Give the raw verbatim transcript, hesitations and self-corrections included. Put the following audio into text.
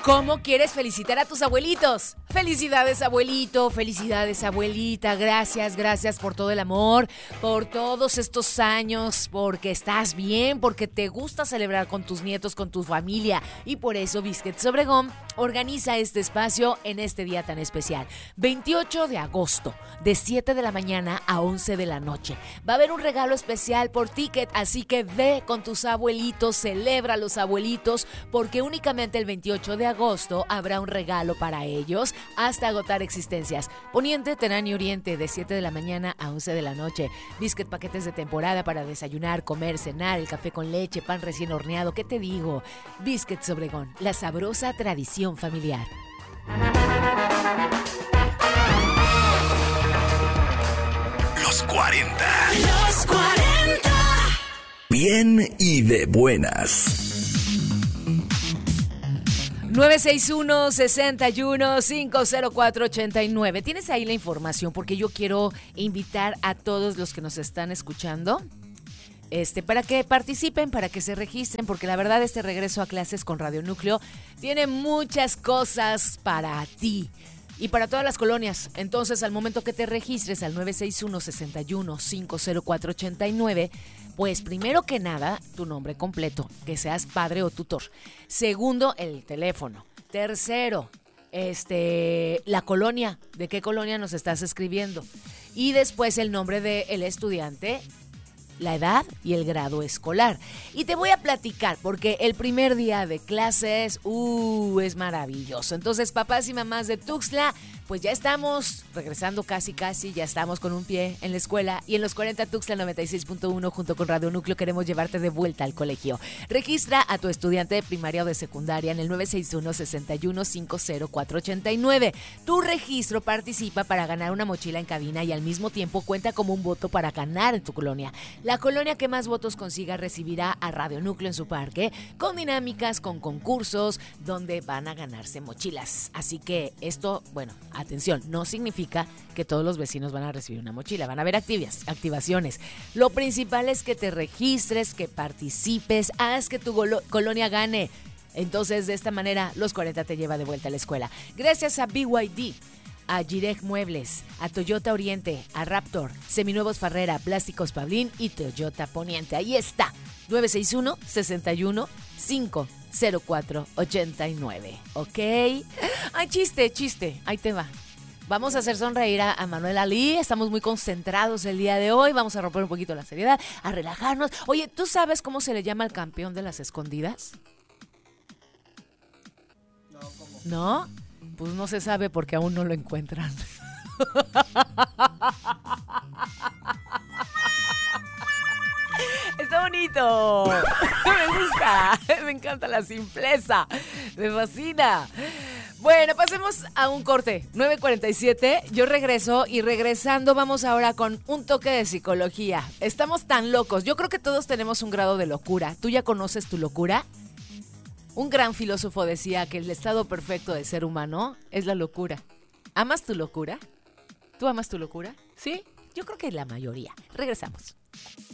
¿Cómo quieres felicitar a tus abuelitos? Felicidades, abuelito, felicidades, abuelita. Gracias, gracias por todo el amor, por todos estos años, porque estás bien, porque te gusta celebrar con tus nietos, con tu familia. Y por eso Biscuits Obregón organiza este espacio en este día tan especial. veintiocho de agosto, de siete de la mañana a once de la noche. Va a haber un regalo especial por ticket, así que ve con tus abuelitos, celebra a los abuelitos, porque únicamente el veintiocho de agosto habrá un regalo para ellos hasta agotar existencias. Poniente, Terán y Oriente, de siete de la mañana a once de la noche. Biscuit paquetes de temporada para desayunar, comer, cenar, el café con leche, pan recién horneado. ¿Qué te digo? Biscuits Obregón, la sabrosa tradición familiar. Los cuarenta. Los cuarenta. Bien y de buenas. nueve seis uno, seis uno, cinco cero cuatro, ocho nueve. ¿Tienes ahí la información? Porque yo quiero invitar a todos los que nos están escuchando este, para que participen, para que se registren, porque la verdad este regreso a clases con Radio Núcleo tiene muchas cosas para ti y para todas las colonias. Entonces, al momento que te registres al nueve seis uno, seis uno, cinco cero cuatro, ocho nueve, pues primero que nada, tu nombre completo, que seas padre o tutor. Segundo, el teléfono. Tercero, este, la colonia, de qué colonia nos estás escribiendo. Y después el nombre del estudiante, la edad y el grado escolar. Y te voy a platicar, porque el primer día de clases, uh, es maravilloso. Entonces, papás y mamás de Tuxtla, pues ya estamos regresando casi casi, ya estamos con un pie en la escuela, y en los cuarenta Tuxtla noventa y seis punto uno junto con Radio Núcleo queremos llevarte de vuelta al colegio. Registra a tu estudiante de primaria o de secundaria en el nueve seis uno, seis uno, cinco cero cuatro, ocho nueve. Tu registro participa para ganar una mochila en cabina y al mismo tiempo cuenta como un voto para ganar en tu colonia. La colonia que más votos consiga recibirá a Radio Núcleo en su parque, con dinámicas, con concursos, donde van a ganarse mochilas. Así que esto, bueno, atención, no significa que todos los vecinos van a recibir una mochila, van a haber activas, activaciones. Lo principal es que te registres, que participes, haz que tu golo- colonia gane. Entonces, de esta manera, los cuarenta te lleva de vuelta a la escuela. Gracias a B Y D, a Jirech Muebles, a Toyota Oriente, a Raptor, Seminuevos Farrera, Plásticos Pablín y Toyota Poniente. Ahí está, nueve seis uno, seis uno, cinco cero cuatro, ocho nueve. ¿Ok? Ay, chiste, chiste, ahí te va. Vamos a hacer sonreír a, a Manuel Ali. Estamos muy concentrados el día de hoy. Vamos a romper un poquito la seriedad, a relajarnos. Oye, ¿tú sabes cómo se le llama al campeón de las escondidas? No, ¿cómo? ¿No? Pues no se sabe porque aún no lo encuentran. Está bonito. Me gusta. Me encanta la simpleza. Me fascina. Bueno, pasemos a un corte. nueve cuarenta y siete. Yo regreso y regresando vamos ahora con un toque de psicología. Estamos tan locos. Yo creo que todos tenemos un grado de locura. ¿Tú ya conoces tu locura? Un gran filósofo decía que el estado perfecto del ser humano es la locura. ¿Amas tu locura? ¿Tú amas tu locura? ¿Sí? Yo creo que la mayoría. Regresamos.